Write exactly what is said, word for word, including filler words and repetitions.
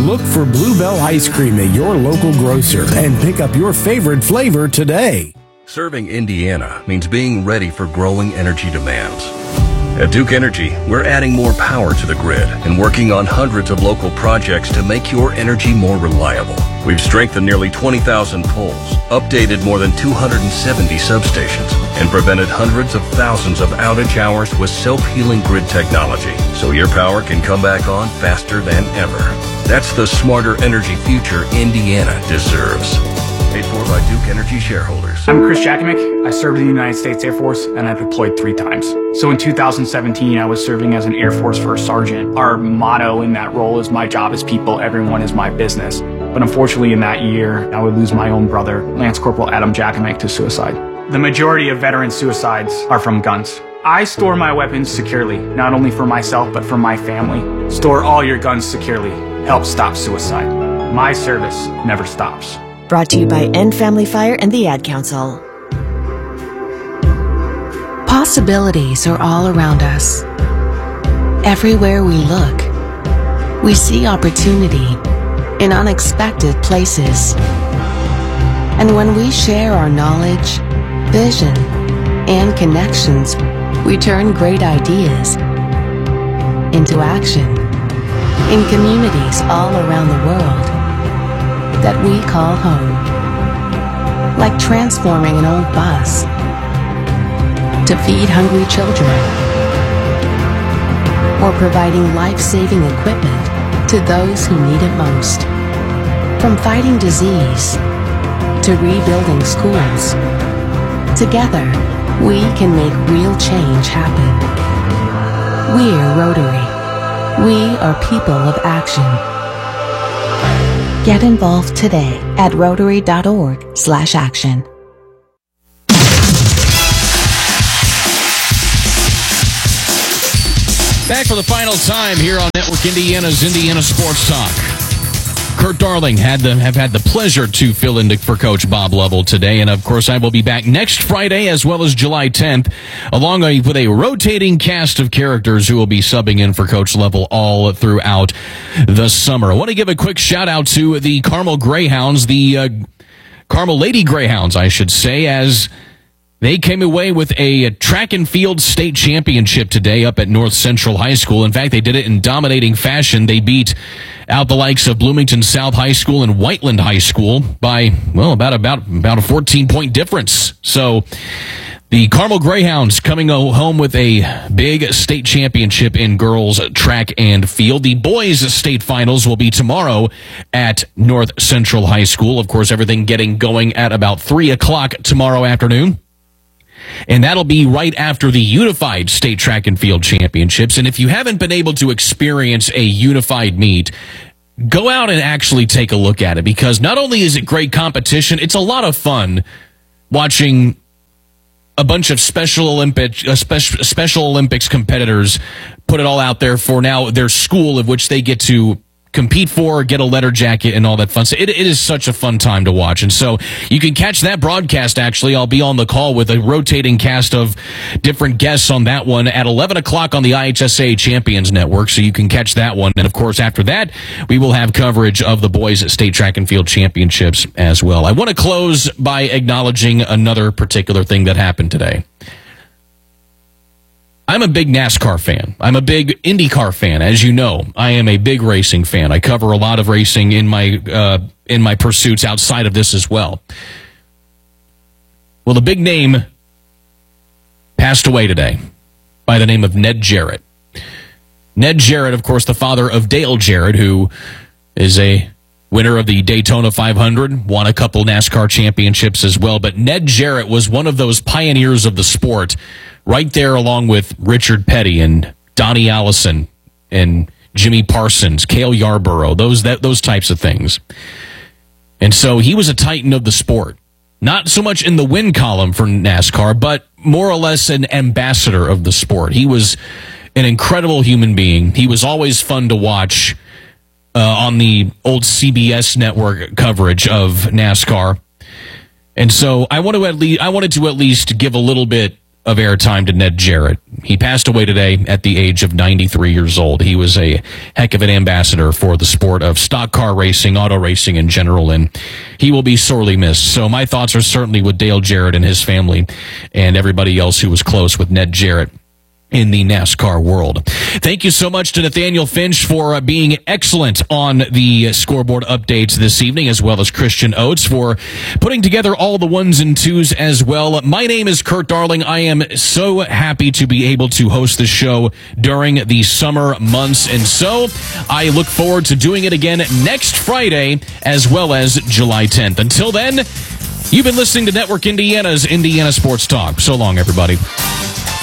Look for Bluebell Ice Cream at your local grocer and pick up your favorite flavor today. Serving Indiana means being ready for growing energy demands. At Duke Energy, we're adding more power to the grid and working on hundreds of local projects to make your energy more reliable. We've strengthened nearly twenty thousand poles, updated more than two hundred seventy substations, and prevented hundreds of thousands of outage hours with self-healing grid technology, so your power can come back on faster than ever. That's the smarter energy future Indiana deserves. Paid for by Duke Energy shareholders. I'm Chris Jakimick. I served in the United States Air Force and I deployed three times. So in two thousand seventeen, I was serving as an Air Force First Sergeant. Our motto in that role is my job is people, everyone is my business. But unfortunately in that year, I would lose my own brother, Lance Corporal Adam Jakimick, to suicide. The majority of veteran suicides are from guns. I store my weapons securely, not only for myself, but for my family. Store all your guns securely. Help stop suicide. My service never stops. Brought to you by End Family Fire and the Ad Council. Possibilities are all around us. Everywhere we look, we see opportunity in unexpected places. And when we share our knowledge, vision, and connections, we turn great ideas into action in communities all around the world that we call home. Like transforming an old bus to feed hungry children, or providing life-saving equipment to those who need it most. From fighting disease to rebuilding schools, together we can make real change happen. We're Rotary. We are people of action. Get involved today at rotary.org slash action. Back for the final time here on Network Indiana's Indiana Sports Talk. Kurt Darling had the, have had the pleasure to fill in for Coach Bob Lovell today. And, of course, I will be back next Friday as well as July tenth, along with a rotating cast of characters who will be subbing in for Coach Lovell all throughout the summer. I want to give a quick shout-out to the Carmel Greyhounds, the uh, Carmel Lady Greyhounds, I should say, as they came away with a track and field state championship today up at North Central High School. In fact, they did it in dominating fashion. They beat out the likes of Bloomington South High School and Whiteland High School by, well, about about about a fourteen-point difference. So the Carmel Greyhounds coming home with a big state championship in girls track and field. The boys' state finals will be tomorrow at North Central High School. Of course, everything getting going at about three o'clock tomorrow afternoon. And that'll be right after the Unified State Track and Field Championships. And if you haven't been able to experience a unified meet, go out and actually take a look at it, because not only is it great competition, it's a lot of fun watching a bunch of Special Olympic, uh, Special, Special Olympics competitors put it all out there for now their school, of which they get to compete for, get a letter jacket, and all that fun stuff. It, it is such a fun time to watch. And so you can catch that broadcast, actually. I'll be on the call with a rotating cast of different guests on that one at eleven o'clock on the I H S A Champions Network, so you can catch that one. And, of course, after that, we will have coverage of the boys' state track and field championships as well. I want to close by acknowledging another particular thing that happened today. I'm a big NASCAR fan. I'm a big IndyCar fan, as you know. I am a big racing fan. I cover a lot of racing in my uh, in my pursuits outside of this as well. Well, the big name passed away today by the name of Ned Jarrett. Ned Jarrett, of course, the father of Dale Jarrett, who is a winner of the Daytona five hundred, won a couple NASCAR championships as well. But Ned Jarrett was one of those pioneers of the sport, right there along with Richard Petty and Donnie Allison and Jimmy Parsons, Cale Yarborough, those that, those types of things. And so he was a titan of the sport. Not so much in the win column for NASCAR, but more or less an ambassador of the sport. He was an incredible human being. He was always fun to watch uh, on the old C B S network coverage of NASCAR. And so I want to at least I wanted to at least give a little bit of airtime to Ned Jarrett. He passed away today at the age of ninety-three years old. He was a heck of an ambassador for the sport of stock car racing, auto racing in general, and he will be sorely missed. So my thoughts are certainly with Dale Jarrett and his family and everybody else who was close with Ned Jarrett in the NASCAR world. Thank you so much to Nathaniel Finch for uh, being excellent on the scoreboard updates this evening, as well as Christian Oates for putting together all the ones and twos as well. My name is Kurt Darling. I am so happy to be able to host the show during the summer months, and so I look forward to doing it again next Friday as well as July tenth. Until then, you've been listening to Network Indiana's Indiana Sports Talk. So long, everybody.